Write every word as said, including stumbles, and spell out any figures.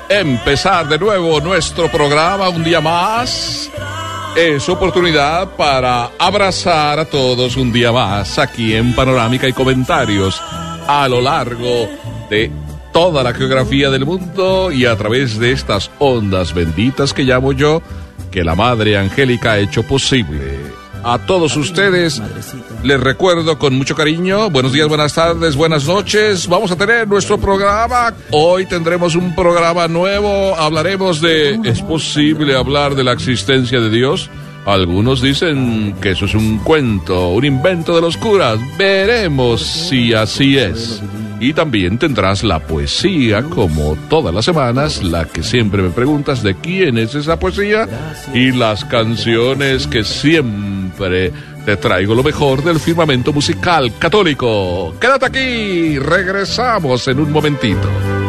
empezar de nuevo nuestro programa un día más. Es oportunidad para abrazar a todos un día más aquí en Panorámica y Comentarios a lo largo de toda la geografía del mundo y a través de estas ondas benditas que llamo yo, que la Madre Angélica ha hecho posible. A todos ustedes les recuerdo con mucho cariño, buenos días, buenas tardes, buenas noches. Vamos a tener nuestro programa. Hoy tendremos un programa nuevo. Hablaremos de, ¿es posible hablar de la existencia de Dios? Algunos dicen que eso es un cuento, un invento de los curas. Veremos si así es. Y también tendrás la poesía, como todas las semanas, la que siempre me preguntas de quién es esa poesía, y las canciones que siempre te traigo lo mejor del firmamento musical católico. Quédate aquí, regresamos en un momentito.